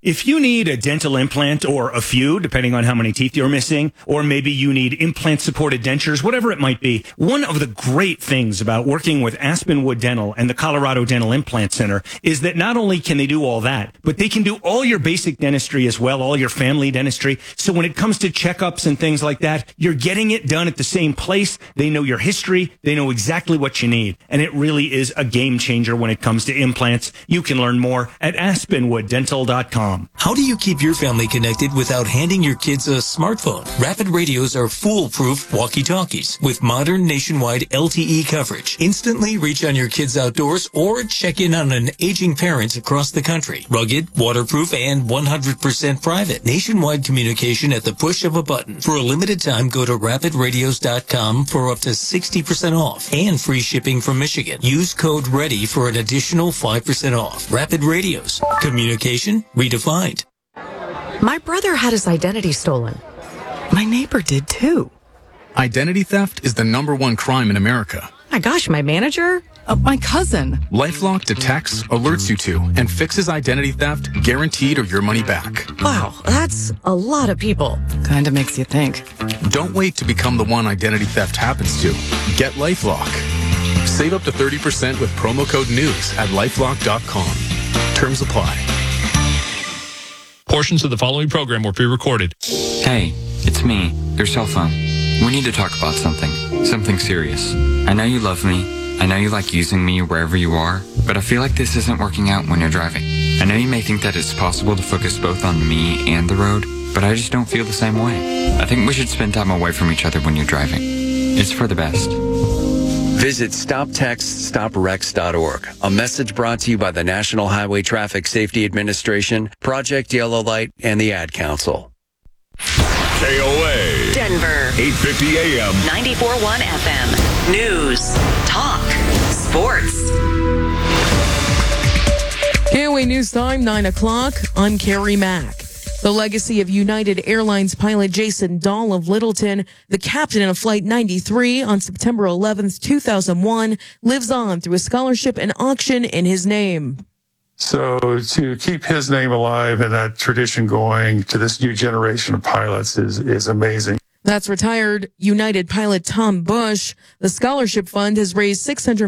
If you need a dental implant or a few, depending on how many teeth you're missing, or maybe you need implant-supported dentures, whatever it might be, one of the great things about working with Aspenwood Dental and the Colorado Dental Implant Center is that not only can they do all that, but they can do all your basic dentistry as well, all your family dentistry. So when it comes to checkups and things like that, you're getting it done at the same place. They know your history. They know exactly what you need. And it really is a game changer when it comes to implants. You can learn more at aspenwooddental.com. How do you keep your family connected without handing your kids a smartphone? Rapid radios are foolproof walkie-talkies with modern nationwide LTE coverage. Instantly reach on your kids outdoors or check in on an aging parent across the country. Rugged, waterproof, and 100% private. Nationwide communication at the push of a button. For a limited time, go to rapidradios.com for up to 60% off and free shipping from Michigan. Use code READY for an additional 5% off. Rapid Radios. Communication redefined. My brother had his identity stolen. My neighbor did too. Identity theft is the #1 crime in America. My gosh, my manager? My cousin. LifeLock detects, alerts you to, and fixes identity theft, guaranteed or your money back. Wow, that's a lot of people. Kinda makes you think. Don't wait to become the one identity theft happens to. Get LifeLock. Save up to 30% with promo code NEWS at LifeLock.com. Terms apply. Portions of the following program were pre-recorded. Hey, it's me, your cell phone. We need to talk about something serious. I know you love me. I know you like using me wherever you are, but I feel like this isn't working out when you're driving. I know you may think that it's possible to focus both on me and the road, but I just don't feel the same way. I think we should spend time away from each other when you're driving. It's for the best. Visit StopTextStopWrecks.org. A message brought to you by the National Highway Traffic Safety Administration, Project Yellow Light, and the Ad Council. KOA. Denver. 850 AM. 94.1 FM. News. Talk. Sports. KOA News Time, 9 o'clock. I'm Carrie Mack. The legacy of United Airlines pilot Jason Dahl of Littleton, the captain of Flight 93 on September 11th, 2001, lives on through a scholarship and auction in his name. So to keep his name alive and that tradition going to this new generation of pilots is amazing. That's retired United pilot Tom Bush. The scholarship fund has raised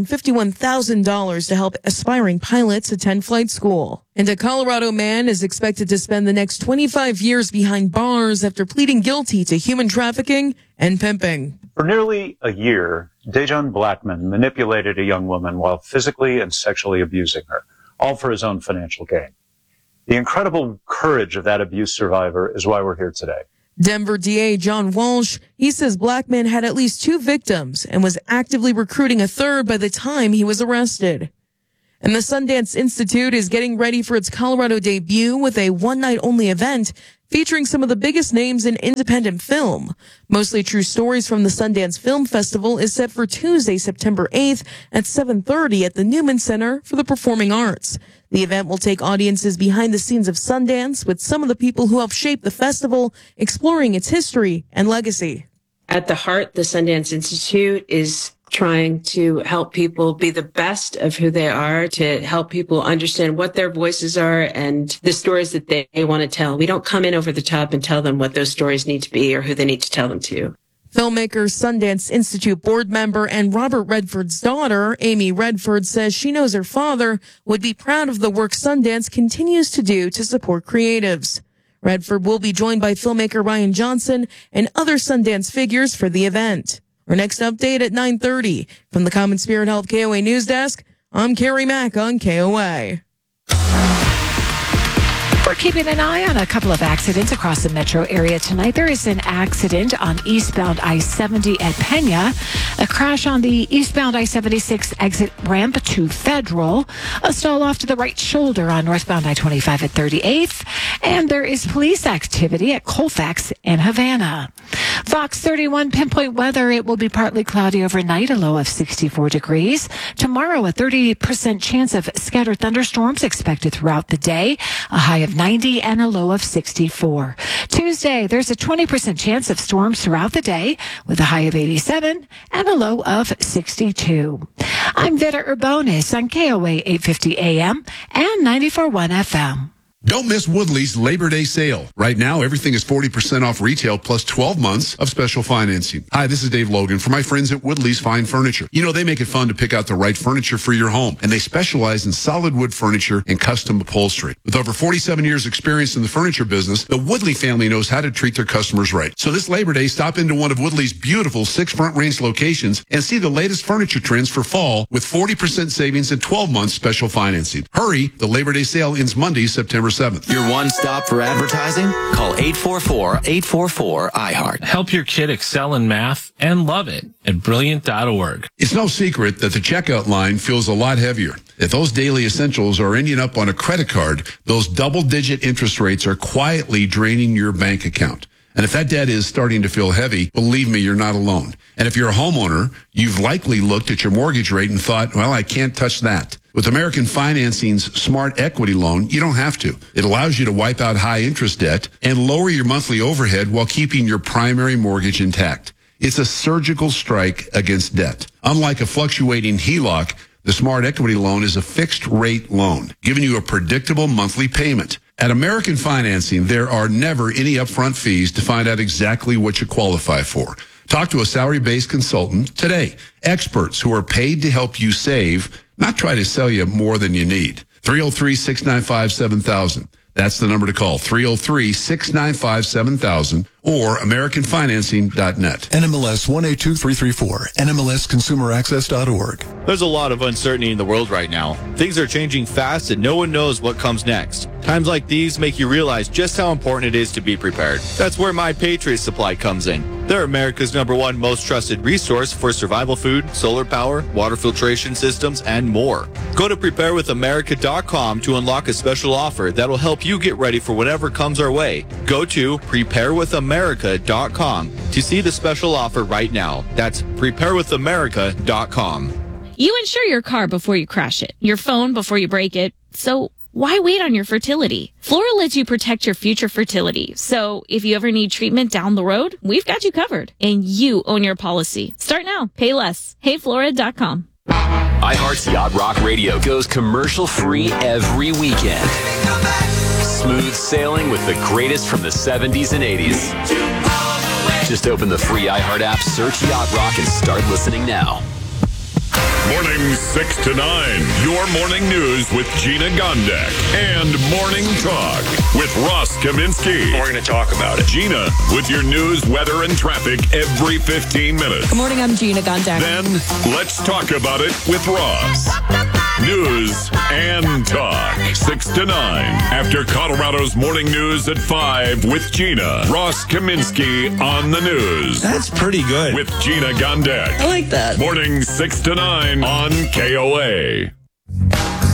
$651,000 to help aspiring pilots attend flight school. And a Colorado man is expected to spend the next 25 years behind bars after pleading guilty to human trafficking and pimping. For nearly a year, Dejon Blackman manipulated a young woman while physically and sexually abusing her, all for his own financial gain. The incredible courage of that abuse survivor is why we're here today. Denver DA John Walsh, he says Blackman had at least 2 victims and was actively recruiting a third by the time he was arrested. And the Sundance Institute is getting ready for its Colorado debut with a one-night-only event featuring some of the biggest names in independent film. Mostly True Stories from the Sundance Film Festival is set for Tuesday, September 8th at 7:30 at the Newman Center for the Performing Arts. The event will take audiences behind the scenes of Sundance with some of the people who helped shape the festival, exploring its history and legacy. At the heart, the Sundance Institute is trying to help people be the best of who they are, to help people understand what their voices are and the stories that they want to tell. We don't come in over the top and tell them what those stories need to be or who they need to tell them to. Filmmaker, Sundance Institute board member, and Robert Redford's daughter, Amy Redford, says she knows her father would be proud of the work Sundance continues to do to support creatives. Redford will be joined by filmmaker Ryan Johnson and other Sundance figures for the event. Our next update at 9:30. From the Common Spirit Health KOA News Desk, I'm Carrie Mack on KOA. We're keeping an eye on a couple of accidents across the metro area tonight. There is an accident on eastbound I-70 at Pena, a crash on the eastbound I-76 exit ramp to Federal, a stall off to the right shoulder on northbound I-25 at 38th, and there is police activity at Colfax and Havana. Fox 31 pinpoint weather. It will be partly cloudy overnight, a low of 64 degrees. Tomorrow, a 30% chance of scattered thunderstorms expected throughout the day, a high of 90 and a low of 64. Tuesday, there's a 20% chance of storms throughout the day with a high of 87 and a low of 62. I'm Vita Urbonis on KOA 850 AM and 94.1 FM. Don't miss Woodley's Labor Day sale. Right now, everything is 40% off retail plus 12 months of special financing. Hi, this is Dave Logan for my friends at Woodley's Fine Furniture. You know, they make it fun to pick out the right furniture for your home, and they specialize in solid wood furniture and custom upholstery. With over 47 years experience in the furniture business, the Woodley family knows how to treat their customers right. So this Labor Day, stop into one of Woodley's beautiful 6 Front Range locations and see the latest furniture trends for fall with 40% savings and 12 months special financing. Hurry, the Labor Day sale ends Monday, September 7th. Your one stop for advertising? Call 844-844-iHeart. Help your kid excel in math and love it at Brilliant.org. It's no secret that the checkout line feels a lot heavier. If those daily essentials are ending up on a credit card, those double-digit interest rates are quietly draining your bank account. And if that debt is starting to feel heavy, believe me, you're not alone. And if you're a homeowner, you've likely looked at your mortgage rate and thought, well, I can't touch that. With American Financing's Smart Equity Loan, you don't have to. It allows you to wipe out high interest debt and lower your monthly overhead while keeping your primary mortgage intact. It's a surgical strike against debt. Unlike a fluctuating HELOC, the Smart Equity Loan is a fixed rate loan, giving you a predictable monthly payment. At American Financing, there are never any upfront fees to find out exactly what you qualify for. Talk to a salary-based consultant today. Experts who are paid to help you save, not try to sell you more than you need. 303-695-7000. That's the number to call, 303-695-7000 or AmericanFinancing.net. NMLS 182334, NMLSConsumerAccess.org. There's a lot of uncertainty in the world right now. Things are changing fast and no one knows what comes next. Times like these make you realize just how important it is to be prepared. That's where My Patriot Supply comes in. They're America's #1 most trusted resource for survival food, solar power, water filtration systems, and more. Go to preparewithamerica.com to unlock a special offer that'll help you get ready for whatever comes our way. Go to preparewithamerica.com to see the special offer right now. That's preparewithamerica.com. You insure your car before you crash it, your phone before you break it. So why wait on your fertility? Flora lets you protect your future fertility. So if you ever need treatment down the road, we've got you covered. And you own your policy. Start now. Pay less. HeyFlora.com. iHeart's Yacht Rock Radio goes commercial-free every weekend. Smooth sailing with the greatest from the 70s and 80s. Just open the free iHeart app, search Yacht Rock, and start listening now. Morning 6 to 9. Your morning news with Gina Gondek. And Morning Talk with Ross Kaminsky. We're going to talk about it. Gina with your news, weather, and traffic every 15 minutes. Good morning, I'm Gina Gondek. Then let's talk about it with Ross. News and talk. 6 to 9. After Colorado's morning news at 5 with Gina. Ross Kaminsky on the news. That's pretty good. With Gina Gondek. I like that. Morning 6 to 9 on KOA.